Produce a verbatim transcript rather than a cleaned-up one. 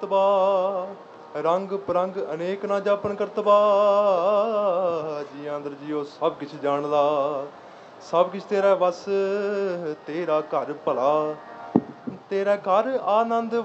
ਰਤਬਾ, ਰੰਗ ਪਰੰਗ ਅਨੇਕ ਨਾ ਜਾਪਨ ਕਰਤਬਾ। ਜੀਆਂ ਅੰਦਰ ਜੀਓ ਸਭ ਕਿਛ ਜਾਣਦਾ, ਸਭ ਕਿਛ ਤੇਰਾ ਵਸ, ਤੇਰਾ ਘਰ ਭਲਾ। ਤੇਰਾ ਘਰ ਆਨੰਦ